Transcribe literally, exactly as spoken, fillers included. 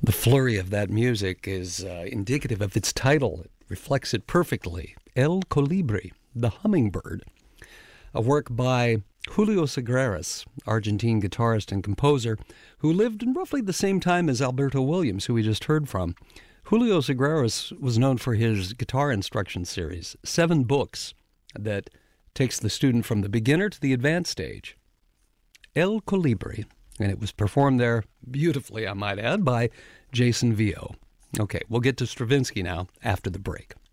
The flurry of that music is uh, indicative of its title. It reflects it perfectly. El Colibri, the Hummingbird, a work by Julio Segrera, Argentine guitarist and composer, who lived in roughly the same time as Alberto Williams, who we just heard from. Julio Segrera was known for his guitar instruction series, seven books that takes the student from the beginner to the advanced stage. El Colibri, and it was performed there beautifully, I might add, by Jason Vio. Okay, we'll get to Stravinsky now after the break.